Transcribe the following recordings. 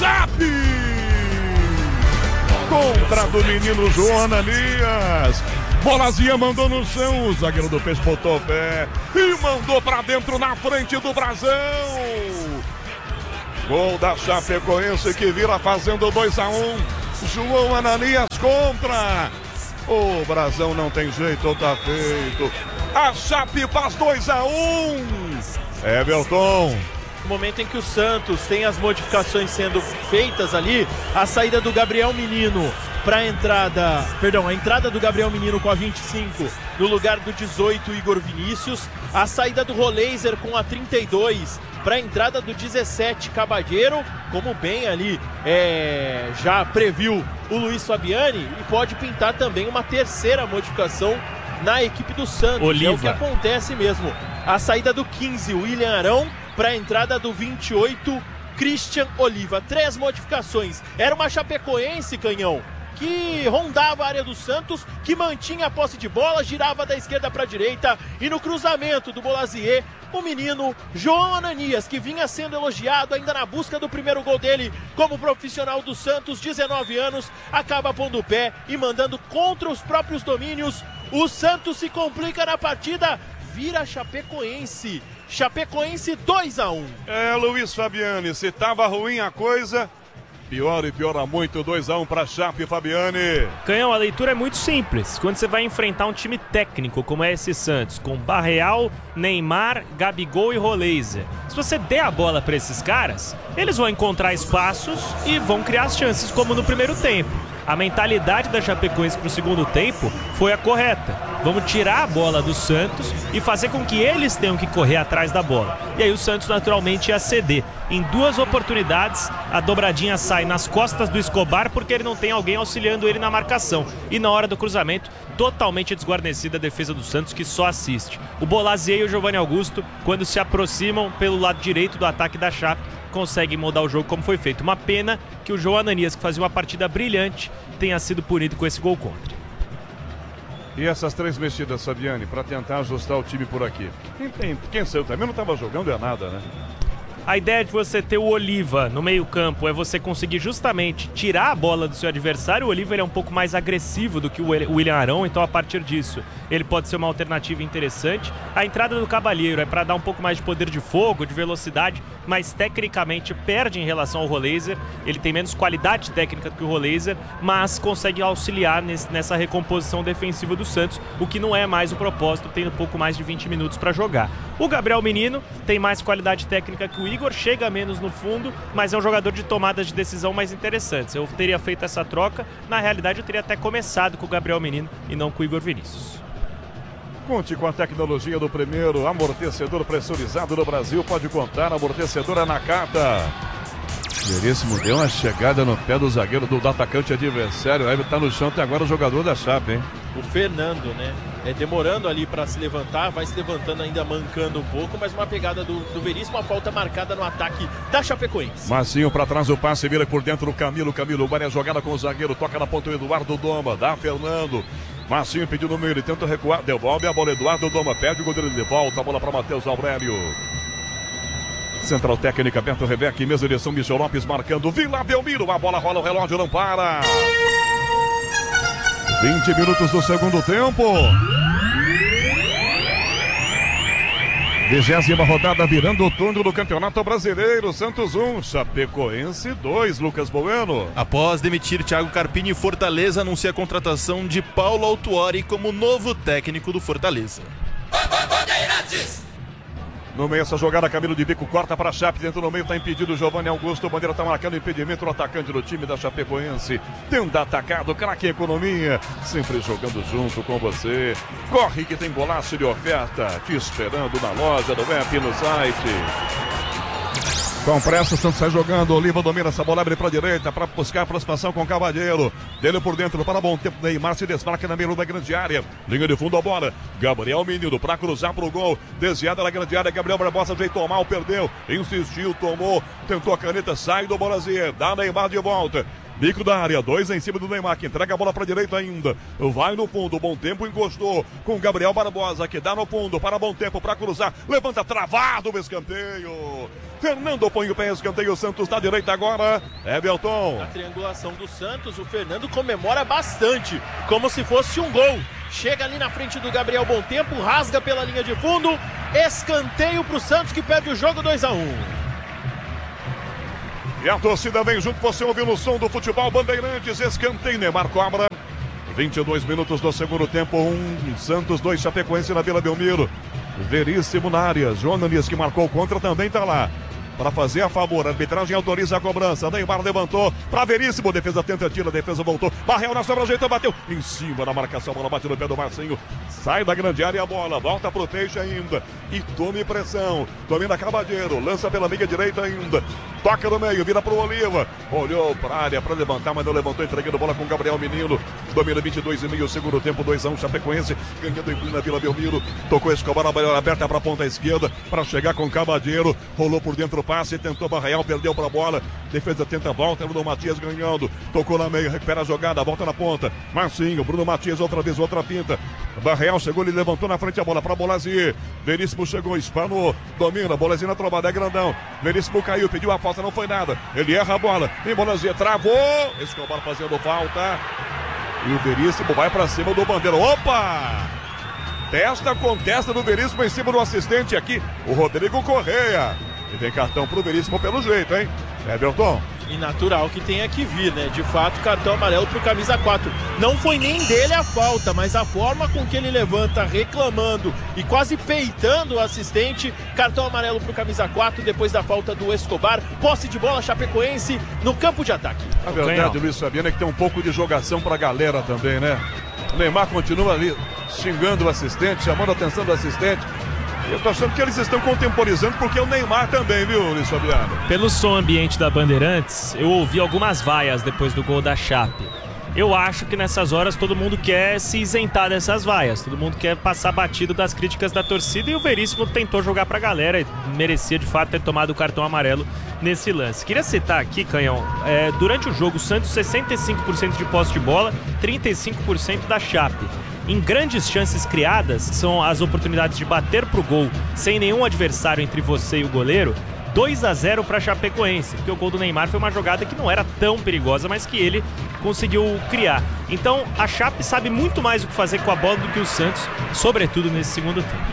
Chape! Contra do menino João Ananias. Bolazinha mandou no chão, o zagueiro do Peixe botou o pé e mandou pra dentro na frente do Brasão. Gol da Chapecoense que vira fazendo 2-1. João Ananias contra. O Brasão não tem jeito, tá feito. A Chape faz 2-1. Everton. No momento em que o Santos tem as modificações sendo feitas ali, a saída do Gabriel Menino para a entrada do Gabriel Menino com a 25 no lugar do 18 Igor Vinícius, a saída do Roleiser com a 32 para a entrada do 17 Cabalheiro, como bem ali já previu o Luiz Fabiani, e pode pintar também uma terceira modificação na equipe do Santos. Oliva. É o que acontece mesmo. A saída do 15, William Arão, para a entrada do 28, Christian Oliva. 3 modificações. Era uma Chapecoense, Canhão, que rondava a área do Santos, que mantinha a posse de bola, girava da esquerda para a direita, e no cruzamento do Bolazier, o menino João Ananias, que vinha sendo elogiado ainda na busca do primeiro gol dele como profissional do Santos, 19 anos, acaba pondo o pé e mandando contra os próprios domínios. O Santos se complica na partida, vira Chapecoense. Chapecoense 2-1. Luiz Fabiani, se tava ruim a coisa, pior e piora muito. 2-1 para Chape, Fabiani. Canhão, a leitura é muito simples. Quando você vai enfrentar um time técnico como é esse Santos, com Barreal, Neymar, Gabigol e Roleiser, se você der a bola para esses caras, eles vão encontrar espaços e vão criar as chances como no primeiro tempo. A mentalidade da Chapecoense para o segundo tempo foi a correta. Vamos tirar a bola do Santos e fazer com que eles tenham que correr atrás da bola. E aí o Santos naturalmente ia ceder. Em 2 oportunidades, a dobradinha sai nas costas do Escobar porque ele não tem alguém auxiliando ele na marcação. E na hora do cruzamento, totalmente desguarnecida a defesa do Santos, que só assiste. O Bolazier e o Giovanni Augusto, quando se aproximam pelo lado direito do ataque da Chape, conseguem mudar o jogo como foi feito. Uma pena que o João Ananias, que fazia uma partida brilhante, tenha sido punido com esse gol contra. E essas 3 mexidas, Fabiani, para tentar ajustar o time por aqui. Quem saiu também não estava jogando nada, né? A ideia de você ter o Oliva no meio-campo é você conseguir justamente tirar a bola do seu adversário. O Oliva ele é um pouco mais agressivo do que o William Arão, então a partir disso ele pode ser uma alternativa interessante. A entrada do Cabalheiro é para dar um pouco mais de poder de fogo, de velocidade, mas tecnicamente perde em relação ao Roleiser. Ele tem menos qualidade técnica do que o Roleiser, mas consegue auxiliar nessa recomposição defensiva do Santos, o que não é mais o propósito, tendo um pouco mais de 20 minutos para jogar. O Gabriel Menino tem mais qualidade técnica que o Igor, chega menos no fundo, mas é um jogador de tomadas de decisão mais interessantes. Eu teria feito essa troca, na realidade eu teria até começado com o Gabriel Menino e não com o Igor Vinícius. Conte com a tecnologia do primeiro amortecedor pressurizado no Brasil. Pode contar, amortecedor é Nakata. Veríssimo deu uma chegada no pé do zagueiro do atacante adversário. Ele tá no chão até agora, o jogador da Chape, hein? O Fernando, né? Demorando ali para se levantar, vai se levantando ainda mancando um pouco, mas uma pegada do Veríssimo, uma falta marcada no ataque da Chapecoense. Massinho para trás, o passe vira por dentro do Camilo, vai a jogada com o zagueiro, toca na ponta o Eduardo Doma, dá Fernando. Massinho pediu no meio, ele tenta recuar, devolve a bola, Eduardo Doma perde o goleiro de volta, a bola para Matheus Aurélio. Central técnica, Beto Rebeque, mesma direção, Michel Lopes marcando, Vila Belmiro, a bola rola, o relógio não para. 20 minutos do segundo tempo. 20ª rodada virando o turno do Campeonato Brasileiro. Santos 1, Chapecoense 2, Lucas Bueno. Após demitir Thiago Carpini, o Fortaleza anuncia a contratação de Paulo Autuori como novo técnico do Fortaleza. No meio essa jogada, Camilo de bico corta para a Chape, dentro do meio está impedido o Giovanni Augusto, o Bandeira está marcando impedimento, o atacante do time da Chapecoense, tenta atacado, craque Economia, sempre jogando junto com você, corre que tem golaço de oferta, te esperando na loja, no app, no site. Com pressa, o Santos sai jogando, Oliva domina essa bola, abre para a direita, para buscar a aproximação com o Cavalheiro, dele por dentro, para bom tempo, Neymar se desmarca na meio da grande área, linha de fundo a bola, Gabriel Menino para cruzar para o gol, desviada na grande área, Gabriel Barbosa ajeitou mal, perdeu, insistiu, tomou, tentou a caneta, sai do Bolazier, dá Neymar de volta, bico da área, 2 em cima do Neymar, que entrega a bola para a direita ainda, vai no fundo, Bom Tempo encostou com Gabriel Barbosa, que dá no fundo para Bom Tempo para cruzar, levanta travado o escanteio. Fernando põe o pé em escanteio, o Santos da direita agora, Everton. A triangulação do Santos, o Fernando comemora bastante, como se fosse um gol. Chega ali na frente do Gabriel Bom Tempo, rasga pela linha de fundo, escanteio para o Santos, que perde o jogo 2-1. E a torcida vem junto, você ouviu no som do futebol Bandeirantes, escanteio, Neymar cobra. 22 minutos do segundo tempo, Santos 2, Chapecoense na Vila Belmiro. Veríssimo na área, Jonas que marcou contra também tá lá. Para fazer a favor, a arbitragem autoriza a cobrança. Neymar levantou para Veríssimo. Defesa tenta, tira, defesa voltou. Barreal na sobra, ajeitou, bateu em cima da marcação. A bola bate no pé do Marcinho. Sai da grande área a bola. Volta pro Peixe ainda. E tome pressão. Domina Cabadeiro. Lança pela meia direita ainda. Toca no meio, vira pro Oliva. Olhou pra área para levantar, mas não levantou. Entregando bola com Gabriel Menino. Domina 22,5. Segundo tempo, 2-1. Chapecoense ganhando em na Vila Belmiro. Tocou Escobar, a bola aberta para a ponta esquerda. Para chegar com Cabadeiro. Rolou por dentro. Passe, tentou Barreal, perdeu para a bola. Defesa tenta a volta, Bruno Matias ganhando. Tocou na meia, recupera a jogada, volta na ponta. Marcinho, Bruno Matias, outra vez, outra pinta. Barreal chegou, ele levantou na frente a bola para Bolazier. Veríssimo chegou, espanou, domina, Bolazier na trombada, é grandão. Veríssimo caiu, pediu a falta, não foi nada. Ele erra a bola, e Bolazier travou. Escobar fazendo falta. E o Veríssimo vai para cima do Bandeira. Opa! Testa com testa do Veríssimo em cima do assistente aqui, o Rodrigo Correia. E tem cartão pro Veríssimo pelo jeito, hein? Everton. E natural que tenha que vir, né? De fato, cartão amarelo pro camisa 4. Não foi nem dele a falta, mas a forma com que ele levanta, reclamando e quase peitando o assistente. Cartão amarelo pro camisa 4 depois da falta do Escobar. Posse de bola, Chapecoense no campo de ataque. A verdade, Luiz Fabiano, é que tem um pouco de jogação pra galera também, né? O Neymar continua ali xingando o assistente, chamando a atenção do assistente. Eu tô achando que eles estão contemporizando porque é o Neymar também, viu, Luiz Fabiano? Pelo som ambiente da Bandeirantes, eu ouvi algumas vaias depois do gol da Chape. Eu acho que nessas horas todo mundo quer se isentar dessas vaias, todo mundo quer passar batido das críticas da torcida e o Veríssimo tentou jogar pra galera e merecia de fato ter tomado o cartão amarelo nesse lance. Queria citar aqui, Canhão, durante o jogo, o Santos 65% de posse de bola, 35% da Chape. Em grandes chances criadas, são as oportunidades de bater pro gol sem nenhum adversário entre você e o goleiro, 2-0 para Chapecoense, porque o gol do Neymar foi uma jogada que não era tão perigosa, mas que ele conseguiu criar. Então a Chape sabe muito mais o que fazer com a bola do que o Santos, sobretudo nesse segundo tempo.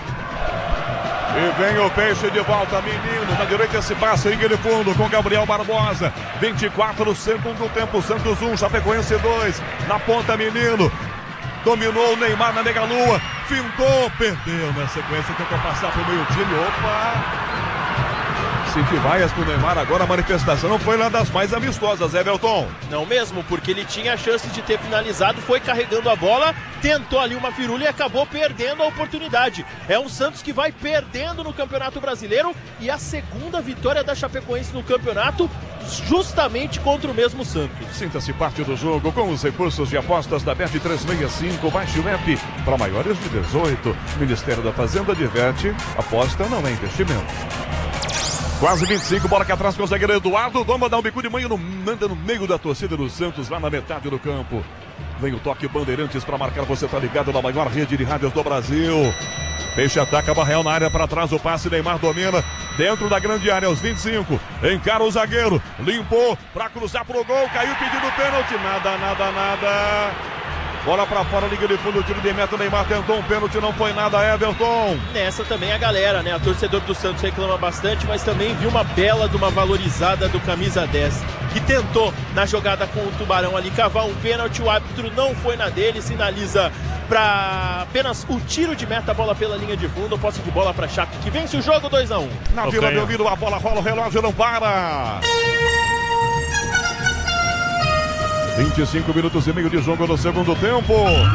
E vem o Peixe de volta, Menino, na direita esse passe, linha de fundo com Gabriel Barbosa, 24 no segundo tempo, Santos 1, Chapecoense 2, na ponta Menino. Dominou o Neymar na mega-lua, fintou, perdeu na sequência, tentou passar pro meio time, opa! Senti vaias pro Neymar, agora a manifestação não foi lá das mais amistosas, Everton. Não mesmo, porque ele tinha a chance de ter finalizado, foi carregando a bola, tentou ali uma firula e acabou perdendo a oportunidade. É um Santos que vai perdendo no Campeonato Brasileiro e a segunda vitória da Chapecoense no campeonato, justamente contra o mesmo Santos. Sinta-se parte do jogo com os recursos de apostas da Bet365. Baixe o app para maiores de 18. Ministério da Fazenda diverte. Aposta não é investimento. Quase 25, bola aqui atrás com o zagueiro Eduardo. Doma dá um bico de manhã, manda no meio da torcida do Santos, lá na metade do campo. Vem o toque Bandeirantes para marcar. Você tá ligado na maior rede de rádios do Brasil. Peixe ataca, Barreal na área para trás, o passe, Neymar domina. Dentro da grande área, aos 25. Encara o zagueiro, limpou para cruzar pro gol. Caiu pedindo pênalti. Nada. Bola pra fora, liga de fundo, tiro de meta, Neymar tentou um pênalti, não foi nada, Everton. Nessa também a galera, né? A torcedor do Santos reclama bastante, mas também viu uma bela de uma valorizada do camisa 10, que tentou na jogada com o Tubarão ali cavar um pênalti, o árbitro não foi na dele, sinaliza para apenas o tiro de meta, a bola pela linha de fundo, posse de bola para Chape, que vence o jogo 2-1. Na Vila Belmiro, a bola rola, o relógio não para. 25 minutos e meio de jogo no segundo tempo.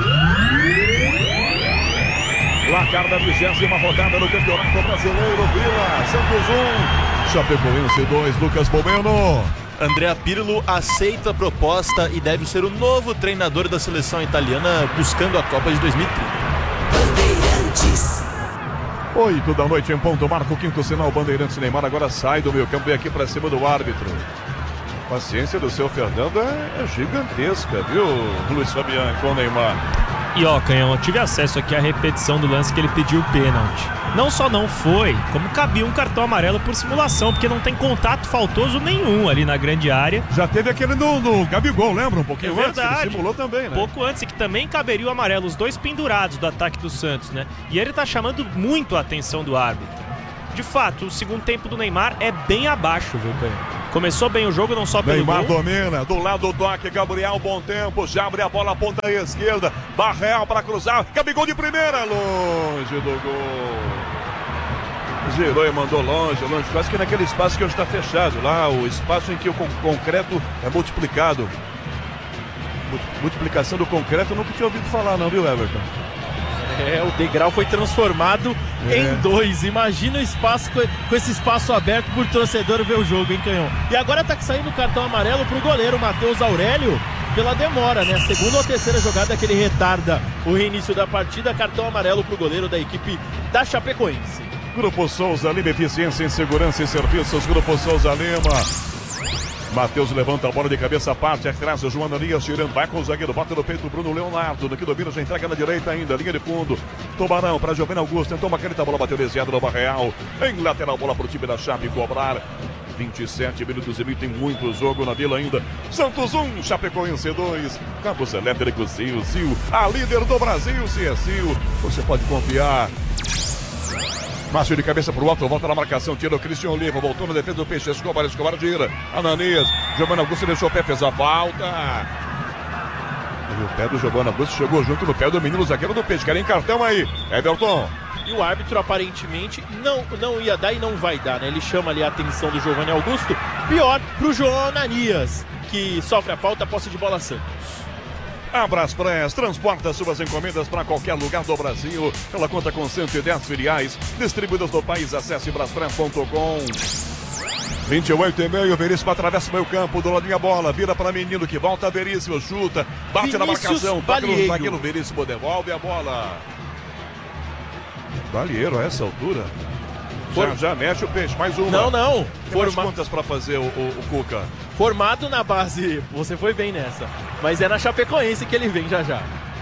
Placar da 20ª rodada do Campeonato Brasileiro. Vila, Santos 1, Chapecoense 2, Lucas Bomeno. Andrea Pirlo aceita a proposta e deve ser o novo treinador da seleção italiana buscando a Copa de 2030. Bandeirantes. 8 da noite em ponto, marca o quinto sinal, Bandeirantes. Neymar agora sai do meio campo e aqui para cima do árbitro. A paciência do seu Fernando é gigantesca, viu, Luiz Fabiano, com o Neymar. E ó, Canhão, eu tive acesso aqui à repetição do lance que ele pediu o pênalti. Não só não foi, como cabia um cartão amarelo por simulação, porque não tem contato faltoso nenhum ali na grande área. Já teve aquele no Gabigol, lembra? Um pouquinho É antes, verdade. ele simulou também, né? Pouco antes, e que também caberia o amarelo, os dois pendurados do ataque do Santos, né? E ele tá chamando muito a atenção do árbitro. De fato, o segundo tempo do Neymar é bem abaixo, viu, Canhão? Começou bem o jogo, não só pelo Neymar gol. domina, do lado do toque, Gabriel, bom tempo, já abre a bola, ponta esquerda, Barreal para cruzar, Gabigol de primeira, longe do gol. Girou e mandou longe, quase que naquele espaço que hoje está fechado, lá o espaço em que o concreto é multiplicado. Multiplicação do concreto eu nunca tinha ouvido falar não, viu, Everton? O degrau foi transformado em 2. Imagina o espaço com esse espaço aberto por torcedor ver o jogo, hein, Canhão? E agora tá saindo o cartão amarelo pro goleiro Matheus Aurélio pela demora, né? Segunda ou terceira jogada que ele retarda o reinício da partida. Cartão amarelo pro goleiro da equipe da Chapecoense. Grupo Souza Lima, eficiência em segurança e serviços. Grupo Souza Lima. Matheus levanta a bola de cabeça, parte atrás, o João Ananias tirando, vai com o zagueiro, bota no peito o Bruno Leonardo, daqui do Vila, já entrega na direita ainda, linha de fundo, Tubarão para Giovanni Augusto, tentou uma caneta, a bola bateu desviada no Barreal, em lateral, bola para o time da Chape cobrar, 27 minutos e meio, tem muito jogo na Vila ainda, Santos 1, Chapecoense 2, Campos Elétricos, Sil, a líder do Brasil, se é Sil, você pode confiar. Márcio de cabeça pro alto, volta na marcação, tira o Cristian Oliva, voltou na defesa do Peixe, Escobar gira, Ananias, Giovanni Augusto deixou o pé, fez a falta. E o pé do Giovanni Augusto chegou junto no pé do menino zagueiro do Peixe, querem cartão aí, Everton. E o árbitro aparentemente não ia dar e não vai dar, né? Ele chama ali a atenção do Giovanni Augusto, pior pro João Ananias, que sofre a falta, posse de bola Santos. Abraspress transporta suas encomendas para qualquer lugar do Brasil. Ela conta com 110 filiais distribuídas no país. Acesse braspress.com. 28,5, Veríssimo atravessa o meio campo, do ladinho a bola, vira para menino que volta, Veríssimo chuta, bate na marcação, toca no zagueiro, Veríssimo devolve a bola. Balieiro a essa altura. Já mexe o Peixe, mais uma. Não. Tem mais contas para fazer o Cuca. Formado na base, você foi bem nessa. Mas é na Chapecoense que ele vem já.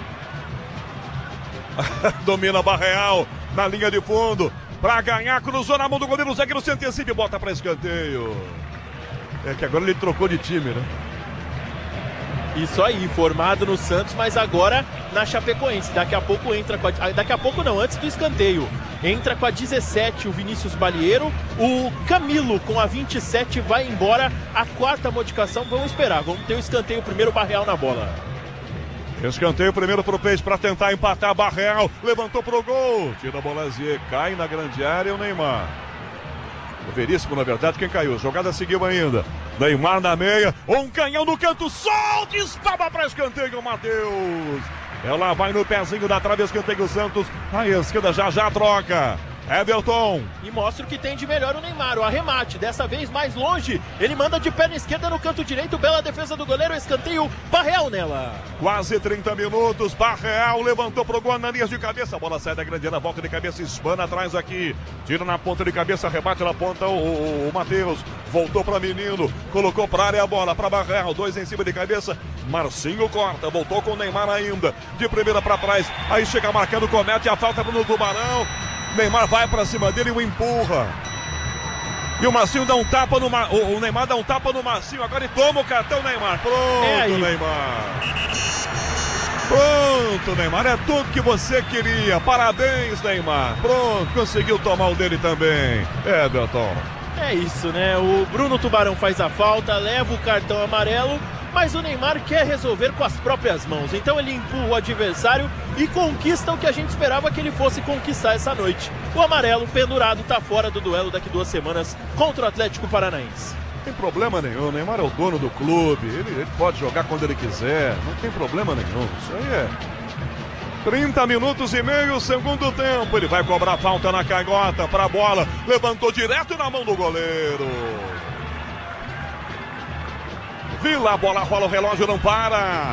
Domina Barreal na linha de fundo. Para ganhar, cruzou na mão do goleiro, o zagueiro se antecipa e bota para escanteio. É que agora ele trocou de time, né? Isso aí, formado no Santos, mas agora na Chapecoense. Daqui a pouco entra com daqui a pouco não, antes do escanteio. Entra com a 17 o Vinícius Balieiro. O Camilo com a 27 vai embora. A quarta modificação, vamos esperar. Vamos ter o escanteio primeiro, Barreal na bola. Escanteio primeiro pro Peixe para tentar empatar. Barreal levantou pro gol. Tira a bola Z, cai na grande área o Neymar. O Veríssimo, na verdade, quem caiu. Jogada seguiu ainda. Neymar na meia. Um canhão no canto. Solta! Espaba para escanteio, Matheus. Ela vai no pezinho da trave, escanteio Santos. A esquerda já troca. Everton. E mostra o que tem de melhor o Neymar, o arremate, dessa vez mais longe, ele manda de perna esquerda no canto direito, bela defesa do goleiro, escanteio, Barreal nela. Quase 30 minutos, Barreal levantou pro gol, Ananias de cabeça, a bola sai da grande área, volta de cabeça, espana atrás aqui, tira na ponta de cabeça, rebate na ponta o Matheus, voltou para menino, colocou para área a bola, para Barreal, 2 em cima de cabeça, Marcinho corta, voltou com o Neymar ainda, de primeira para trás, aí chega marcando, comete a falta no Tubarão. Neymar vai pra cima dele e o empurra. E o Marcinho dá um tapa no o Neymar dá um tapa no Marcinho. Agora ele toma o cartão, Neymar. Pronto, Neymar. Pronto, Neymar. É tudo que você queria. Parabéns, Neymar. Pronto, conseguiu tomar o dele também. Everton. É isso, né? O Bruno Tubarão faz a falta, leva o cartão amarelo. Mas o Neymar quer resolver com as próprias mãos. Então ele empurra o adversário e conquista o que a gente esperava que ele fosse conquistar essa noite. O amarelo pendurado está fora do duelo daqui 2 semanas contra o Atlético Paranaense. Não tem problema nenhum. O Neymar é o dono do clube. Ele pode jogar quando ele quiser. Não tem problema nenhum. Isso aí é 30 minutos e meio, segundo tempo. Ele vai cobrar falta na canhota para a bola. Levantou direto na mão do goleiro. Vila, a bola rola, o relógio não para.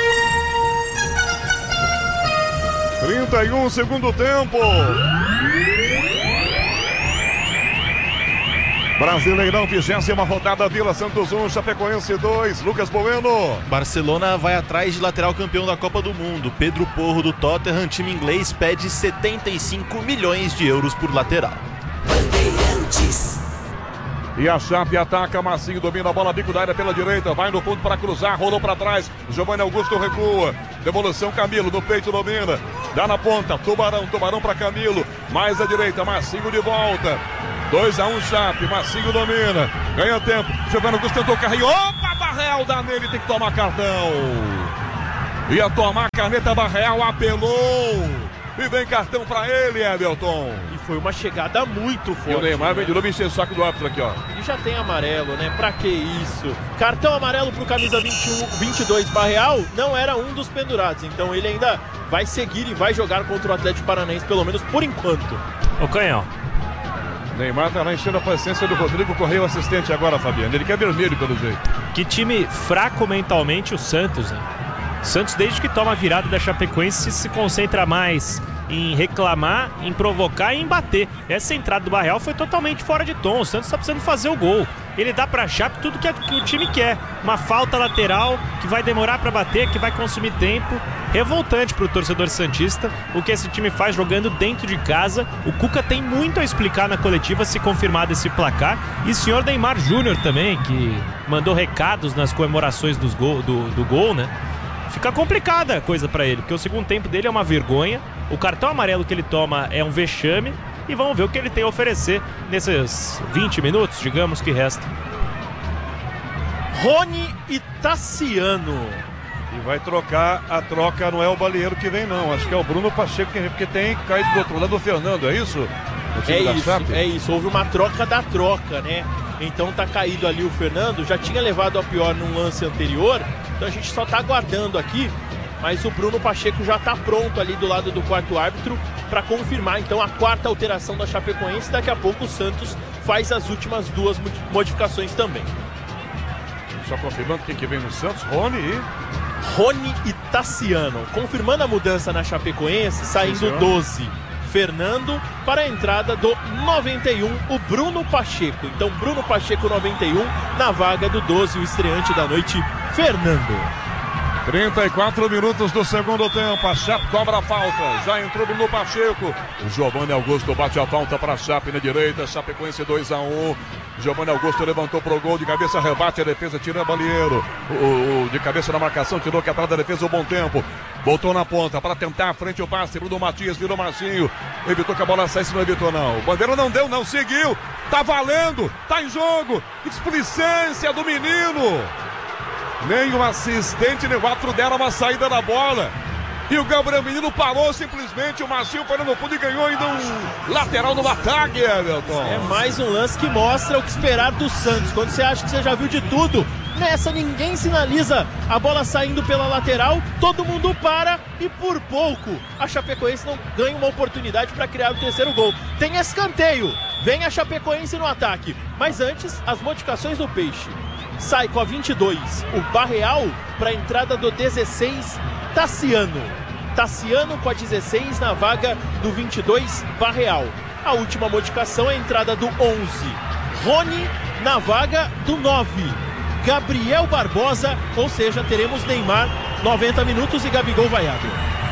31, segundo tempo. Brasileirão, 20ª rodada, Vila Santos 1, Chapecoense 2, Lucas Bueno. Barcelona vai atrás de lateral campeão da Copa do Mundo. Pedro Porro do Tottenham, time inglês, pede 75 milhões de euros por lateral. Bandeirantes. E a Chape ataca, Massinho domina a bola, bico da área pela direita, vai no fundo para cruzar, rolou para trás, Giovanni Augusto recua, devolução Camilo, no peito domina, dá na ponta, Tubarão para Camilo, mais à direita, Massinho de volta, 2-1 Chape, Massinho domina, ganha tempo, Giovanni Augusto tentou o carrinho, opa, Barreal dá nele, tem que tomar cartão, ia tomar caneta, Barreal apelou, e vem cartão para ele, Everton. E foi uma chegada muito forte. E o Neymar vem né? de novo encher o saco do árbitro aqui, ó. E já tem amarelo, né? Pra que isso? Cartão amarelo pro camisa 22 Barreal não era um dos pendurados. Então ele ainda vai seguir e vai jogar contra o Atlético Paranaense, pelo menos por enquanto. Ô Canhão, Neymar tá lá enchendo a paciência do Rodrigo Correia, o assistente agora, Fabiano. Ele quer vermelho, pelo jeito. que time fraco mentalmente o Santos, né? Santos, desde que toma a virada da Chapecoense, se concentra mais em reclamar, em provocar e em bater. Essa entrada do Barreal foi totalmente fora de tom. O Santos está precisando fazer o gol. Ele dá pra Chape tudo que o time quer. Uma falta lateral que vai demorar pra bater, que vai consumir tempo. Revoltante pro torcedor santista o que esse time faz jogando dentro de casa. O Cuca tem muito a explicar na coletiva se confirmado esse placar. E o senhor Neymar Júnior também, que mandou recados nas comemorações do gol, né? Fica complicada a coisa pra ele, porque o segundo tempo dele é uma vergonha. O cartão amarelo que ele toma é um vexame. E vamos ver o que ele tem a oferecer nesses 20 minutos, digamos, que resta. Rony e Tassiano. E vai trocar, a troca não é o Balieiro que vem, não. Acho que é o Bruno Pacheco, porque tem caído do outro lado o Fernando, é isso? É isso. Houve uma troca da troca, né? Então tá caído ali o Fernando. Já tinha levado a pior num lance anterior. Então a gente só tá aguardando aqui. Mas o Bruno Pacheco já tá pronto ali do lado do quarto árbitro para confirmar então a quarta alteração da Chapecoense. Daqui a pouco o Santos faz as últimas duas modificações também. Só confirmando quem que vem no Santos, Rony e Tassiano. Confirmando a mudança na Chapecoense, saindo 12, Fernando, para a entrada do 91, o Bruno Pacheco. Então Bruno Pacheco 91 na vaga do 12, o estreante da noite, Fernando. 34 minutos do segundo tempo, a Chape cobra a falta, já entrou Bruno Pacheco, o Giovanni Augusto bate a falta para a Chape na direita, Chapecoense 2-1, Giovanni Augusto levantou pro gol, de cabeça rebate a defesa, tira a Balieiro, de cabeça na marcação, tirou que atrás da defesa o bom tempo, botou na ponta para tentar a frente o passe, Bruno Matias virou Marcinho, evitou que a bola saísse, não evitou não, o Bandeira não deu, não, seguiu, tá valendo, tá em jogo, que displicência do menino! Nem o assistente, nem o árbitro deram uma saída da bola. E o Gabriel Menino parou simplesmente, o Marcinho parou no fundo e ganhou ainda um lateral no ataque, Everton. É mais um lance que mostra o que esperar do Santos. Quando você acha que você já viu de tudo, nessa ninguém sinaliza a bola saindo pela lateral, todo mundo para e por pouco a Chapecoense não ganha uma oportunidade para criar o terceiro gol. Tem escanteio, vem a Chapecoense no ataque, mas antes as modificações do Peixe. Sai com a 22 o Barreal para a entrada do 16 Tassiano. Tassiano com a 16 na vaga do 22 Barreal. A última modificação é a entrada do 11 Rony na vaga do 9 Gabriel Barbosa, ou seja, teremos Neymar 90 minutos e Gabigol vaiado.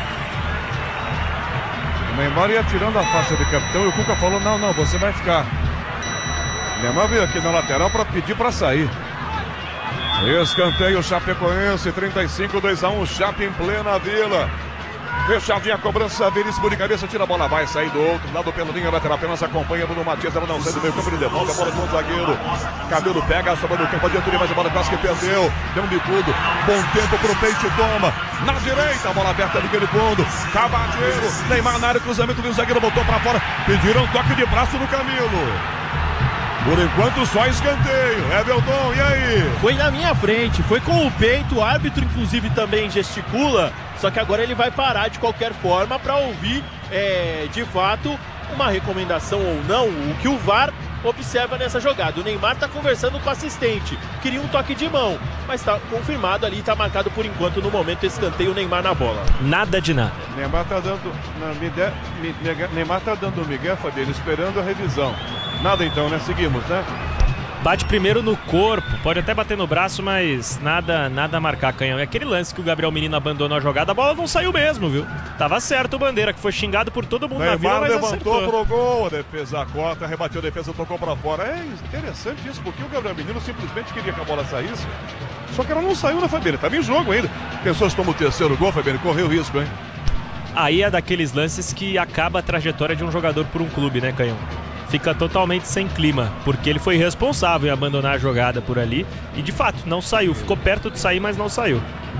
O Neymar ia tirando a faixa de capitão e o Cuca falou, não, você vai ficar. O Neymar veio aqui na lateral para pedir para sair. Escanteio Chapecoense, 35, 2-1, Chape em plena Vila. Fechadinha a cobrança, Veríssimo de cabeça, tira a bola, vai sair do outro lado pela linha lateral, apenas acompanha Bruno Matias, ela não sai do meio campo, ele devolve a bola com o zagueiro. Cabelo pega, sobra no campo, adianta, mas a bola quase que perdeu, deu um bicudo, bom tempo pro Peixe, toma, na direita, a bola aberta ali de fundo, Cavadeiro, Neymar na área, cruzamento do zagueiro, botou pra fora, pediram toque de braço no Camilo. Por enquanto só escanteio, Everton, e aí? Foi na minha frente, foi com o peito, o árbitro inclusive também gesticula, só que agora ele vai parar de qualquer forma para ouvir de fato uma recomendação ou não, o que o VAR observa nessa jogada. O Neymar está conversando com o assistente, queria um toque de mão, mas está confirmado ali, está marcado por enquanto no momento escanteio, o Neymar na bola. Nada de nada. Neymar tá dando Neymar tá dando o Miguel, Fabiano, esperando a revisão. Nada então, né? Seguimos, né? Bate primeiro no corpo, pode até bater no braço, mas nada a marcar, Canhão. É aquele lance que o Gabriel Menino abandonou a jogada, a bola não saiu mesmo, viu? Tava certo o Bandeira, que foi xingado por todo mundo na vila, mas levantou acertou. pro gol, a defesa a cota, rebateu a defesa, tocou pra fora. É interessante isso, porque o Gabriel Menino simplesmente queria que a bola saísse, só que ela não saiu, né, Fabiano? Tava em jogo ainda. Pensou se toma o terceiro gol, Fabiano, correu risco, hein? Aí é daqueles lances que acaba a trajetória de um jogador por um clube, né, Canhão? Fica totalmente sem clima, porque ele foi responsável em abandonar a jogada por ali e de fato não saiu, ficou perto de sair, mas não saiu.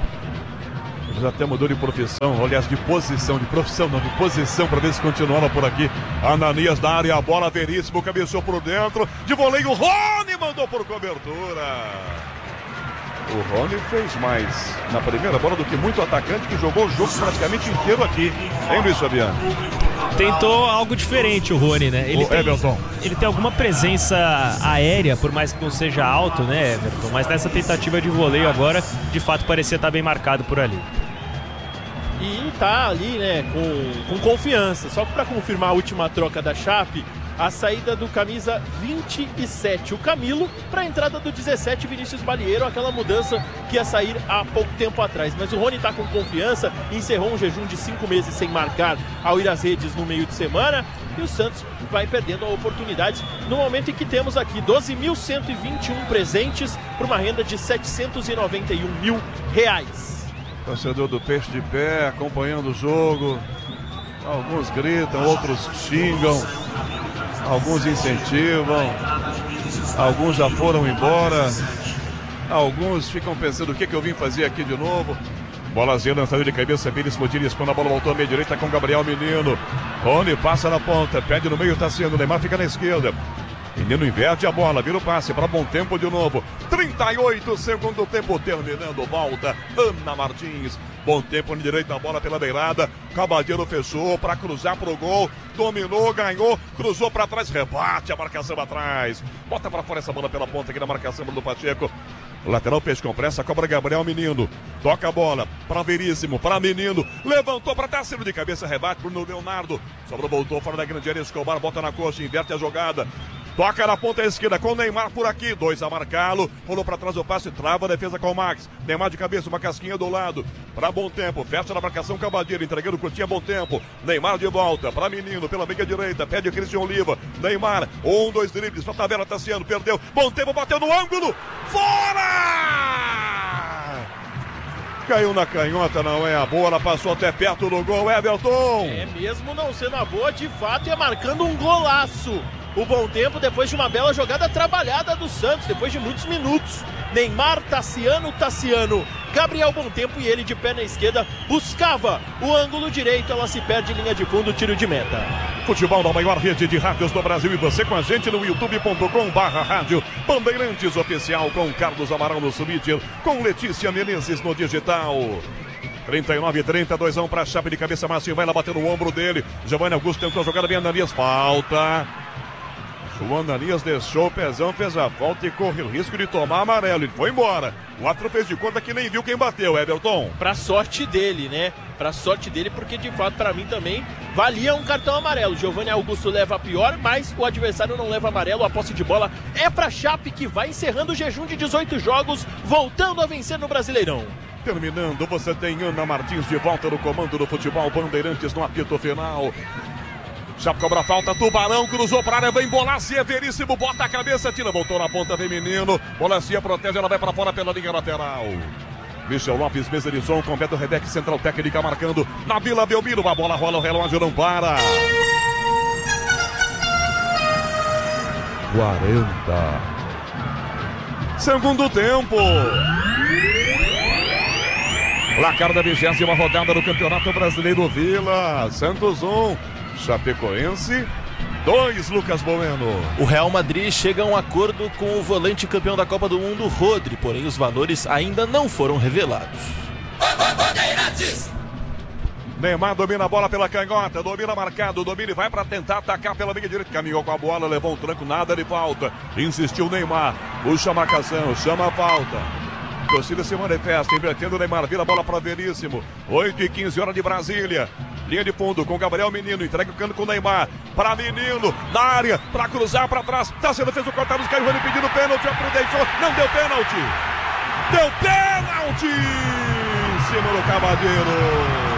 Já até mudou de profissão, aliás, de posição, de profissão não, de posição, para ver se continuava por aqui. Ananias na área, a bola Veríssimo, cabeçou por dentro, de voleio, Rony mandou por cobertura. O Rony fez mais na primeira bola do que muito atacante que jogou o jogo praticamente inteiro aqui, hein, Luiz Fabiano? Tentou algo diferente o Rony, né? Everton. Ele tem alguma presença aérea, por mais que não seja alto, né, Everton? Mas nessa tentativa de voleio agora, de fato, parecia estar bem marcado por ali. E tá ali, né, com confiança. Só que para confirmar a última troca da Chape, a saída do camisa 27, o Camilo, para a entrada do 17, Vinícius Balieiro, aquela mudança que ia sair há pouco tempo atrás. Mas o Rony está com confiança, encerrou um jejum de 5 meses sem marcar ao ir às redes no meio de semana, e o Santos vai perdendo a oportunidade no momento em que temos aqui 12.121 presentes para uma renda de R$791 mil. Torcedor do Peixe de pé, acompanhando o jogo. Alguns gritam, outros xingam. Alguns incentivam, alguns já foram embora, alguns ficam pensando o que eu vim fazer aqui de novo. Bolazinha lançada de cabeça, Veríssimo Diniz, quando a bola voltou à meia direita com Gabriel Menino. Rony passa na ponta, pede no meio, tá sendo, Neymar fica na esquerda. Menino inverte a bola, vira o passe para Bom Tempo de novo. 38 segundo tempo terminando, volta Ana Martins. Bom Tempo na direita, a bola pela beirada. Cabadeiro fechou para cruzar pro gol. Dominou, ganhou, cruzou para trás, rebate a marcação atrás. Bota para fora essa bola pela ponta aqui na marcação do Pacheco. Lateral Peixe com pressa, cobra Gabriel Menino. Toca a bola para Veríssimo, para Menino. Levantou para Tássilo de cabeça, rebate Bruno Leonardo. Sobrou, voltou fora da grande área, Escobar bota na coxa, inverte a jogada. Toca na ponta esquerda com o Neymar por aqui. 2 a marcá-lo. Rolou para trás o passe, trava a defesa com o Max. Neymar de cabeça, uma casquinha do lado. Para Bom Tempo, fecha na marcação Cabadeiro, entregando curtinha Bom Tempo. Neymar de volta para Menino pela meia direita. Pede Cristian Oliva. Neymar, 1, 2 dribles. Pra tabela, Tassiano, perdeu. Bom Tempo bateu no ângulo. Fora! Caiu na canhota, não é a boa. Ela passou até perto do gol. Everton. É mesmo não sendo a boa, de fato, é marcando um golaço. O Bom Tempo depois de uma bela jogada trabalhada do Santos, depois de muitos minutos. Neymar, Tassiano, Gabriel Bom Tempo e ele de pé na esquerda buscava o ângulo direito, ela se perde em linha de fundo, tiro de meta. Futebol da maior rede de rádios do Brasil e você com a gente no youtube.com/rádio Bandeirantes Oficial com Carlos Amaral no Twitter, com Letícia Menezes no digital. 39-30, 2-1 para a Chape de cabeça, Marcinho vai lá bater no ombro dele. Giovanni Augusto tentou a jogada bem, Ananias, falta. O Ananias deixou o pezão, fez a falta e correu o risco de tomar amarelo. Ele foi embora. O árbitro fez de conta que nem viu quem bateu, Everton. Pra sorte dele, né? Pra sorte dele, porque de fato pra mim também valia um cartão amarelo. Giovanni Augusto leva a pior, mas o adversário não leva amarelo. A posse de bola é pra Chape, que vai encerrando o jejum de 18 jogos, voltando a vencer no Brasileirão. Terminando, você tem Ana Martins de volta no comando do futebol Bandeirantes no apito final. Chape cobra a falta, Tubarão cruzou para a área, vem Bolacia, Veríssimo, bota a cabeça, tira, voltou na ponta, vem Menino. Bolacia protege, ela vai para fora pela linha lateral. Michel Lopes, mesa de som, com Beto Rebeck, central técnica marcando na Vila Belmiro. A bola rola, o relógio não para. 40. Segundo tempo. Placar da 20ª rodada do Campeonato Brasileiro. Vila, Santos 1, Chapecoense 2, Lucas Bueno. O Real Madrid chega a um acordo com o volante campeão da Copa do Mundo, Rodri, porém os valores ainda não foram revelados. Neymar domina a bola pela canhota, domina marcado, domina e vai para tentar atacar pela meia direita. Caminhou com a bola, levou um tranco, nada de falta. Insistiu Neymar, puxa a marcação, chama a falta. torcida se manifesta, invertendo o Neymar, vira a bola para Veríssimo. 8h15, hora de Brasília. Linha de fundo com Gabriel Menino, entrega o cano com o Neymar. Para Menino, na área, para cruzar para trás. Tá sendo feito o cortado, caiu ele pedindo pênalti, deixou, não deu pênalti. Deu pênalti em cima do Cavadeiro.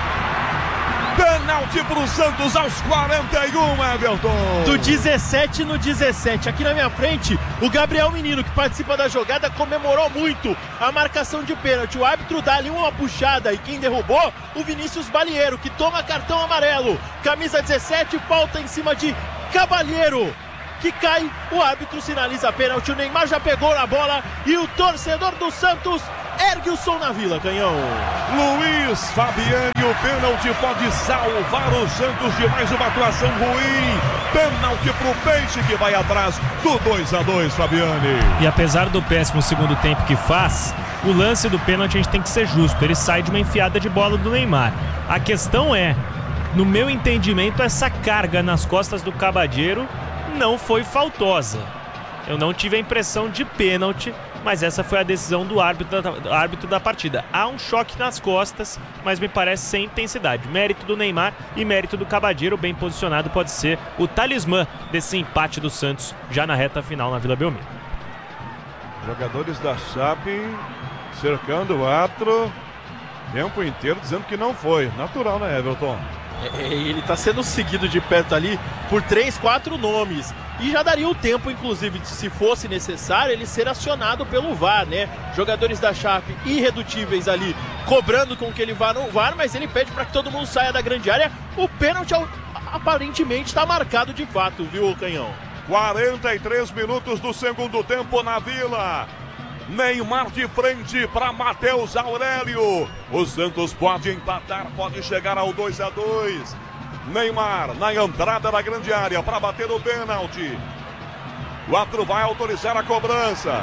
Pênalti pro Santos aos 41, Everton. Do 17 no 17. Aqui na minha frente, o Gabriel Menino, que participa da jogada, comemorou muito a marcação de pênalti. O árbitro dá ali uma puxada e quem derrubou, o Vinícius Balieiro, que toma cartão amarelo. Camisa 17, falta em cima de Cavalheiro, que cai, o árbitro sinaliza pênalti. O Neymar já pegou na bola e o torcedor do Santos ergue o som na Vila, Canhão. Luiz Fabiani, o pênalti pode salvar o Santos de mais uma atuação ruim. Pênalti pro Peixe, que vai atrás do 2-2, Fabiani. E apesar do péssimo segundo tempo que faz, o lance do pênalti a gente tem que ser justo. Ele sai de uma enfiada de bola do Neymar. A questão é, no meu entendimento, essa carga nas costas do Cabadeiro não foi faltosa. Eu não tive a impressão de pênalti, mas essa foi a decisão do árbitro da partida. Há um choque nas costas, mas me parece sem intensidade. Mérito do Neymar e mérito do Cabadeiro, bem posicionado, pode ser o talismã desse empate do Santos já na reta final na Vila Belmiro. Jogadores da Chape cercando o árbitro o tempo inteiro, dizendo que não foi. Natural, né, Everton? Ele está sendo seguido de perto ali por 3, 4 nomes. E já daria o tempo, inclusive, se fosse necessário, ele ser acionado pelo VAR, né? Jogadores da Chape irredutíveis ali, cobrando com que ele vá no VAR, mas ele pede para que todo mundo saia da grande área. O pênalti aparentemente está marcado de fato, viu, Canhão? 43 minutos do segundo tempo na Vila. Neymar de frente para Matheus Aurélio. O Santos pode empatar, pode chegar ao 2-2. Neymar na entrada da grande área para bater o pênalti. O árbitro vai autorizar a cobrança.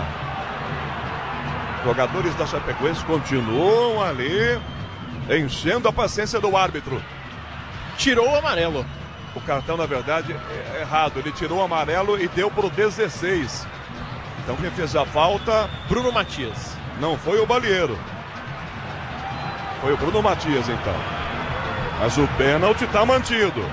Jogadores da Chapecoense continuam ali, enchendo a paciência do árbitro. Tirou o amarelo. O cartão, na verdade, é errado. Ele tirou o amarelo e deu pro 16. Então quem fez a falta? Bruno Matias. Não foi o Balieiro. Foi o Bruno Matias, então. Mas o pênalti está mantido.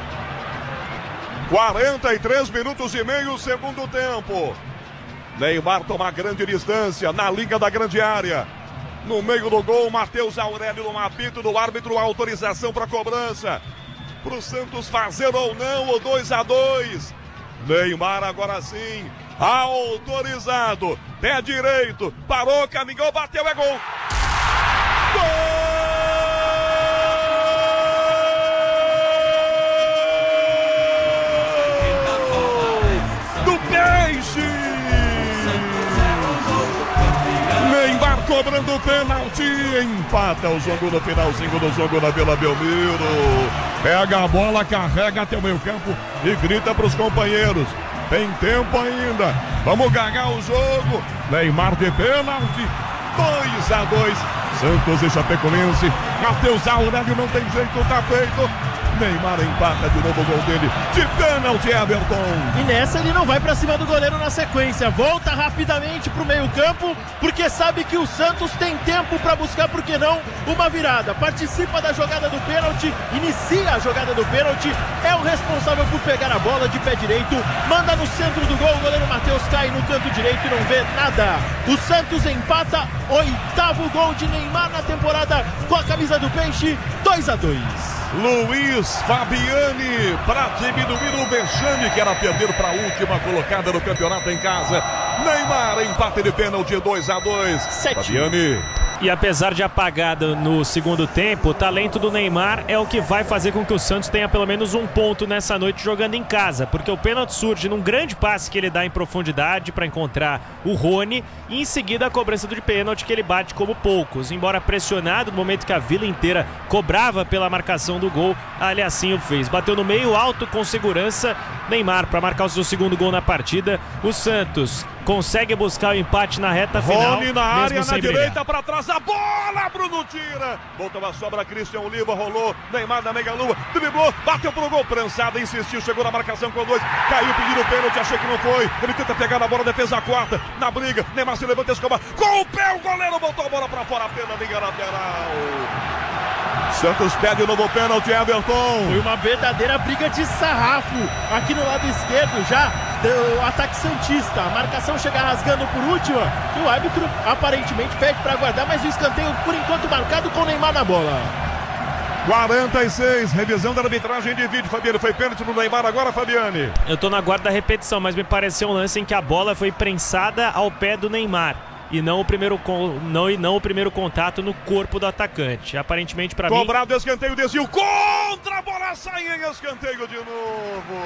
43 minutos e meio, segundo tempo. Neymar toma grande distância na linha da grande área. No meio do gol, Matheus Aurélio no apito do árbitro, autorização para cobrança. Para o Santos fazer ou não o 2-2. Neymar agora sim, autorizado. Pé direito, parou, caminhou, bateu, é gol. Gol! Neymar cobrando pênalti, empata o jogo no finalzinho do jogo na Vila Belmiro. Pega a bola, carrega até o meio campo e grita para os companheiros. Tem tempo ainda, vamos ganhar o jogo. Neymar de pênalti, 2-2. Santos e Chapecoense. Matheus Aurélio não tem jeito, tá feito. Neymar empata de novo o gol dele de pênalti, Everton. E nessa ele não vai pra cima do goleiro na sequência. Volta rapidamente pro meio campo, porque sabe que o Santos tem tempo pra buscar, por que não, uma virada. Participa da jogada do pênalti, inicia a jogada do pênalti. É o responsável por pegar a bola de pé direito. Manda no centro do gol, o goleiro Matheus cai no canto direito e não vê nada. O Santos empata, 8º gol de Neymar na temporada com a camisa do Peixe, 2-2. Luiz Fabiani para diminuir o vexame que era perder para a última colocada no campeonato em casa. Neymar empate de pênalti, 2-2. Fabiani. E apesar de apagada no segundo tempo, o talento do Neymar é o que vai fazer com que o Santos tenha pelo menos um ponto nessa noite jogando em casa, porque o pênalti surge num grande passe que ele dá em profundidade para encontrar o Rony e em seguida a cobrança de pênalti que ele bate como poucos. Embora pressionado no momento que a Vila inteira cobrava pela marcação do gol, ali assim o fez. Bateu no meio alto com segurança, Neymar para marcar o seu segundo gol na partida. O Santos consegue buscar o empate na reta final. Rony na área, mesmo na sem direita, para trás, a bola, Bruno tira. Voltou a sobra, Christian Oliva, rolou, Neymar na meia-lua, driblou, bateu pro gol, prensada, insistiu, chegou na marcação com 2, caiu, pedindo o pênalti, achei que não foi. Ele tenta pegar na bola, defesa a quarta, na briga, Neymar se levanta, Escobar, com o pé, o goleiro botou a bola para fora, pela linha lateral. Santos pede o novo pênalti, Everton. Foi uma verdadeira briga de sarrafo aqui no lado esquerdo já do ataque santista. A marcação chega rasgando por última e o árbitro aparentemente pede para aguardar, mas o escanteio por enquanto marcado com o Neymar na bola. 46, revisão da arbitragem de vídeo, Fabiane, foi pênalti no Neymar agora, Fabiane. Eu tô na guarda da repetição, mas me pareceu um lance em que a bola foi prensada ao pé do Neymar. E não o primeiro contato no corpo do atacante. Aparentemente, para mim... Cobrado, escanteio, desvio, contra a bola, sai em escanteio de novo.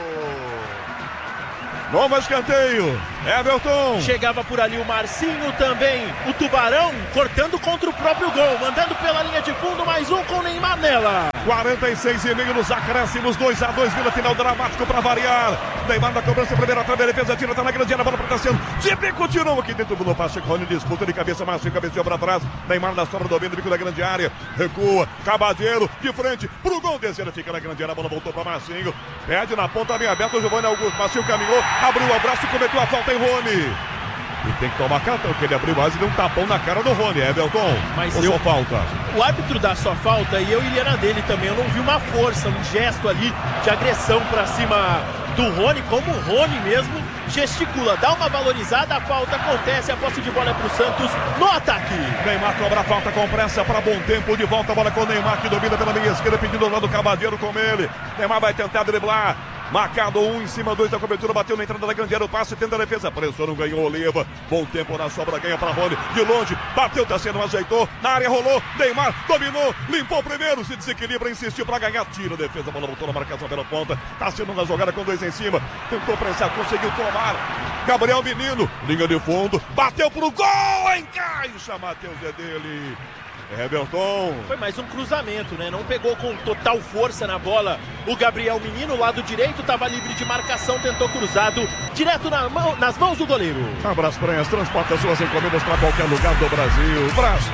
Novo escanteio, Everton. Chegava por ali o Marcinho também, o Tubarão cortando contra o próprio gol, mandando pela linha de fundo, mais um com o Neymar nela. 46,5 nos acréscimos, 2-2, Vila, final dramático para variar. Neymar na cobrança, primeira trave, defesa, tira, tá na grande área, bola para Tassiano. Se bico, tirou aqui dentro do Pacheco, Rony disputa de cabeça, Marcinho, cabeceou para trás. Neymar na sobra, domina, bico da grande área, recua, Cabadeiro, de frente, pro gol, descendo, fica na grande área, a bola voltou para Marcinho. Pede na ponta, bem aberta, o Giovanni Augusto, Marcinho caminhou, abriu o abraço e cometeu a falta em Rony. E tem que tomar cartão, porque ele abriu mais e deu um tapão na cara do Rony, Everton. Mas ou só falta? O árbitro dá só falta e eu iria na dele também. Eu não vi uma força, um gesto ali de agressão pra cima do Rony, como o Rony mesmo gesticula. Dá uma valorizada, a falta acontece, a posse de bola é pro Santos no ataque. Neymar cobra a falta com pressa para bom tempo, de volta a bola com o Neymar, que domina pela meia esquerda, pedindo ao lado do Cabadeiro com ele. Neymar vai tentar driblar. Marcado 1 em cima, 2 da cobertura, bateu na entrada da grande área, o passe, tenta a defesa, pressão, não ganhou, Oliva, bom tempo na sobra, ganha para Rony, de longe, bateu, Tassiano, ajeitou, na área rolou, Neymar dominou, limpou primeiro, se desequilibra, insistiu para ganhar, tira a defesa, a bola voltou na marcação pela ponta, Tassiano na jogada com 2 em cima, tentou prensar, conseguiu tomar, Gabriel Menino, linha de fundo, bateu pro gol, encaixa, Matheus é dele. Everton. Foi mais um cruzamento, né? Não pegou com total força na bola. O Gabriel Menino, lado direito, estava livre de marcação, tentou cruzado, direto nas mãos do goleiro. A Braspress transporta suas encomendas para qualquer lugar do Brasil.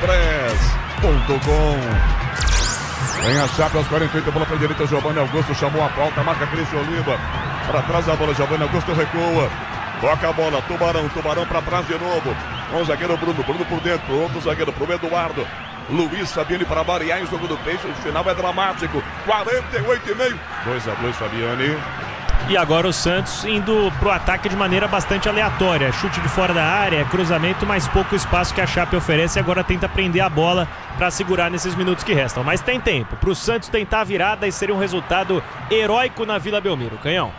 Braspress.com. Vem a Chape aos 48, bola para a direita, Giovanni Augusto chamou a falta, marca Christian Oliva. Para trás a bola, Giovanni Augusto recua. Toca a bola, Tubarão para trás de novo. Com o zagueiro Bruno por dentro, outro zagueiro pro Eduardo. Luiz Fabiane para variar em jogo do Peixe, o final é dramático, 48,5, 2-2, Fabiane. E agora o Santos indo pro ataque de maneira bastante aleatória, chute de fora da área, cruzamento, mais pouco espaço que a Chape oferece, e agora tenta prender a bola para segurar nesses minutos que restam, mas tem tempo pro Santos tentar a virada e seria um resultado heróico na Vila Belmiro. Canhão.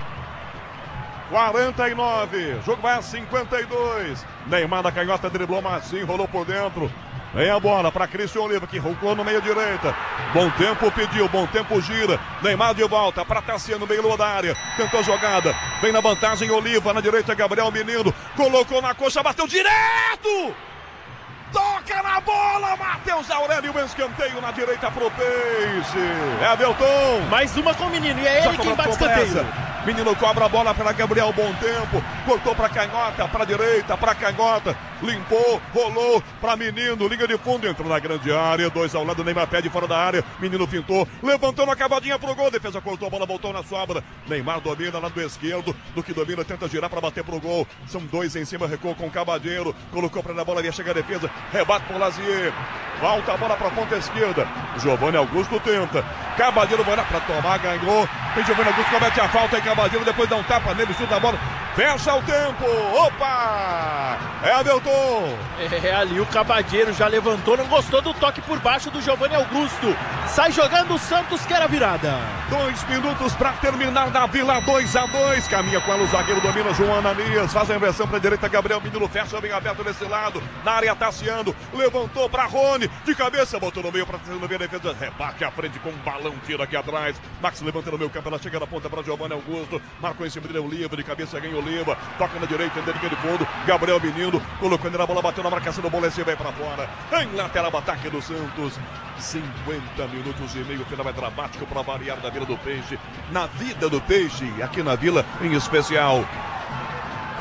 49, jogo vai a 52, Neymar na canhota, driblou Marcinho, rolou por dentro. Vem a bola para Christian Oliva, que rolou no meio direita. Bom tempo pediu, bom tempo gira. Neymar de volta para Tassiano, meio da área. Tentou a jogada, vem na vantagem Oliva, na direita Gabriel Menino. Colocou na coxa, bateu direto! Toca na bola, Matheus Aurélio, escanteio na direita pro Peixe. Everton. Mais uma com o Menino, e é ele quem bate escanteio. Menino cobra a bola para Gabriel, bom tempo, cortou para canhota, para direita, para canhota, limpou, rolou para Menino, liga de fundo, entrou na grande área, 2 ao lado, Neymar pede fora da área, Menino pintou, levantou na cavadinha pro gol, defesa cortou a bola, voltou na sobra, Neymar domina lado esquerdo, do que domina, tenta girar para bater pro gol, são 2 em cima, recuou com o Cabadeiro, colocou para a bola, ia chegar a defesa, rebate por Lazier, volta a bola para a ponta esquerda, Giovanni Augusto tenta, Cabadeiro vai lá para tomar, ganhou, tem Giovanni Augusto, comete a falta e Cabadeiro depois dá um tapa nele, chuta a bola, fecha o tempo, opa, Everton. Ali o Cabadeiro já levantou, não gostou do toque por baixo do Giovanni Augusto, sai jogando, o Santos quer a virada. 2 minutos para terminar na Vila, 2-2, caminha com ela o zagueiro, domina João Ananias, faz a inversão para a direita, Gabriel Menino fecha bem aberto desse lado, na área Tassiano, levantou para Rony, de cabeça, botou no meio para ver a defesa, rebate à frente com um balão, tira aqui atrás, Max levanta no meio campo, ela chega na ponta para Giovanni Augusto, marcou em cima dele o Oliva, de cabeça ganha o Oliva, toca na direita, dentro de fundo, Gabriel Menino, colocou ele na bola, bateu na marcação do Bolessi, vai para fora, em lateral, ataque do Santos, 50 minutos e meio, final é dramático para variar da Vila do Peixe, na vida do Peixe, aqui na Vila em especial.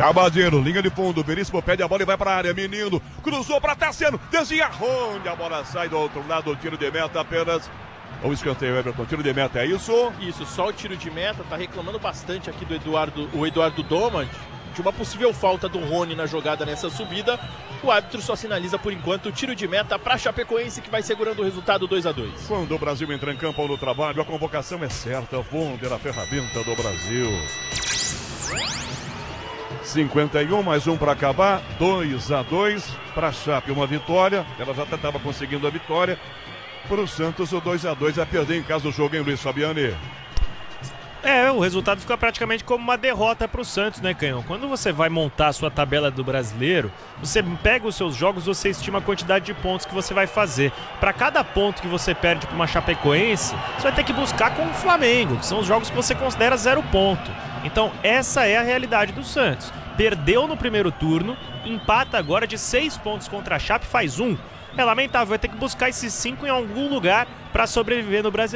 Cabadeiro, linha de fundo, Veríssimo pede a bola e vai para a área, menino, cruzou para Tassiano, desvia, onde a bola sai do outro lado, tiro de meta apenas, o escanteio, Everton, tiro de meta, é isso? Isso, só o tiro de meta, tá reclamando bastante aqui do Eduardo Doma, de uma possível falta do Rony na jogada nessa subida. O árbitro só sinaliza por enquanto o tiro de meta para Chapecoense, que vai segurando o resultado 2-2. Quando o Brasil entra em campo ou no trabalho, a convocação é certa, Wonder, a ferramenta do Brasil. 51, mais um para acabar, 2-2 para a Chape, uma vitória, ela já estava conseguindo a vitória. Para o Santos, o 2-2 é perder em casa do jogo, hein, Luiz Fabiani? O resultado fica praticamente como uma derrota para o Santos, né, Canhão? Quando você vai montar a sua tabela do Brasileiro, você pega os seus jogos, você estima a quantidade de pontos que você vai fazer. Para cada ponto que você perde para uma Chapecoense, você vai ter que buscar com o Flamengo, que são os jogos que você considera 0 ponto. Então, essa é a realidade do Santos. Perdeu no primeiro turno, empata agora de 6 pontos contra a Chape, faz 1. É lamentável, vai ter que buscar esses 5 em algum lugar para sobreviver no Brasileiro.